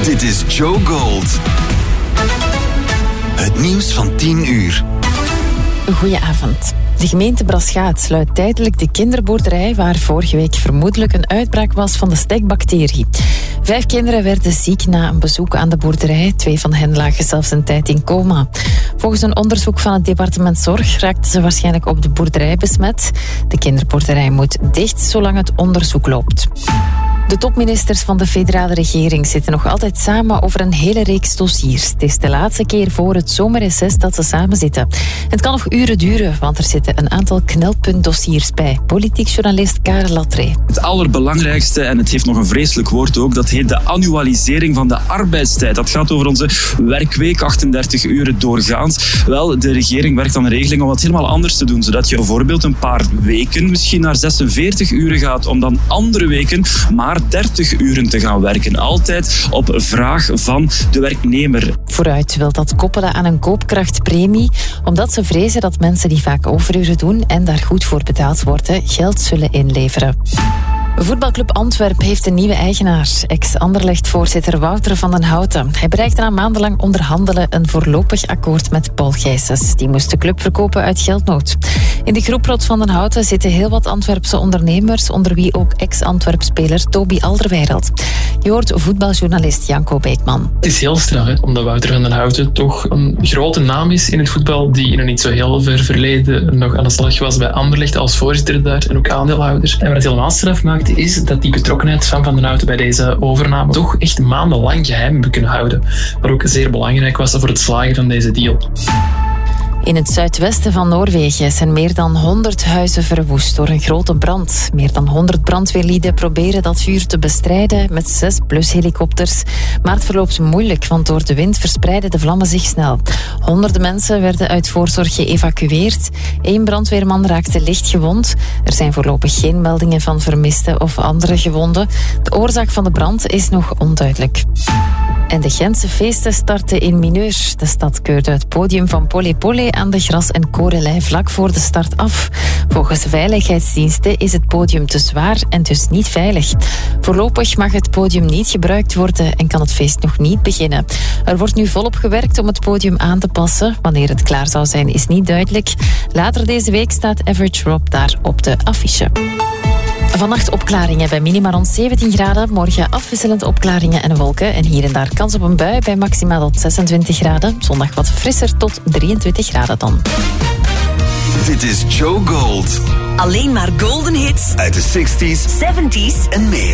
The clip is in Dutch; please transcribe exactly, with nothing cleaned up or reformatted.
Dit is Joe Gold. Het nieuws van tien uur. Goedenavond. De gemeente Braschaat sluit tijdelijk de kinderboerderij waar vorige week vermoedelijk een uitbraak was van de stekbacterie. Vijf kinderen werden ziek na een bezoek aan de boerderij. Twee van hen lagen zelfs een tijd in coma. Volgens een onderzoek van het departement Zorg raakten ze waarschijnlijk op de boerderij besmet. De kinderboerderij moet dicht zolang het onderzoek loopt. De topministers van de federale regering zitten nog altijd samen over een hele reeks dossiers. Het is de laatste keer voor het zomerreces dat ze samen zitten. Het kan nog uren duren, want er zitten een aantal knelpuntdossiers bij. Politiek journalist Karel Latré. Het allerbelangrijkste, en het heeft nog een vreselijk woord ook, dat heet de annualisering van de arbeidstijd. Dat gaat over onze werkweek, achtendertig uren doorgaans. Wel, de regering werkt aan een regeling om het helemaal anders te doen, zodat je bijvoorbeeld een paar weken misschien naar zesenveertig uren gaat, om dan andere weken maar dertig uren te gaan werken. Altijd op vraag van de werknemer. Vooruit wil dat koppelen aan een koopkrachtpremie, omdat ze vrezen dat mensen die vaak overuren doen en daar goed voor betaald worden, geld zullen inleveren. Voetbalclub Antwerp heeft een nieuwe eigenaar. Ex-Anderlecht-voorzitter Wouter van den Houten. Hij bereikte na maandenlang onderhandelen een voorlopig akkoord met Paul Gijsens. Die moest de club verkopen uit geldnood. In de groeprot van den Houten zitten heel wat Antwerpse ondernemers, onder wie ook ex-Antwerp-speler Toby Alderweireld. Je hoort voetbaljournalist Janko Beekman. Het is heel straf, hè, omdat Wouter van den Houten toch een grote naam is in het voetbal, die in een niet zo heel ver verleden nog aan de slag was bij Anderlecht als voorzitter daar en ook aandeelhouder. En wat het helemaal straf maakt, is dat die betrokkenheid van Van den Houten bij deze overname toch echt maandenlang geheim hebben kunnen houden. Wat ook zeer belangrijk was voor het slagen van deze deal. In het zuidwesten van Noorwegen zijn meer dan honderd huizen verwoest door een grote brand. Meer dan honderd brandweerlieden proberen dat vuur te bestrijden met zes blushelikopters. Maar het verloopt moeilijk, want door de wind verspreiden de vlammen zich snel. Honderden mensen werden uit voorzorg geëvacueerd. Eén brandweerman raakte licht gewond. Er zijn voorlopig geen meldingen van vermisten of andere gewonden. De oorzaak van de brand is nog onduidelijk. En de Gentse feesten starten in mineur. De stad keurde het podium van Polé Polé aan de gras- en korelei vlak voor de start af. Volgens veiligheidsdiensten is het podium te zwaar en dus niet veilig. Voorlopig mag het podium niet gebruikt worden en kan het feest nog niet beginnen. Er wordt nu volop gewerkt om het podium aan te passen. Wanneer het klaar zou zijn is niet duidelijk. Later deze week staat Average Rob daar op de affiche. Vannacht opklaringen bij minima rond zeventien graden. Morgen afwisselend opklaringen en wolken. En hier en daar kans op een bui bij maximaal tot zesentwintig graden. Zondag wat frisser tot drieëntwintig graden dan. Dit is Joe Gold. Alleen maar golden hits Uit de zestig's zeventig's en meer.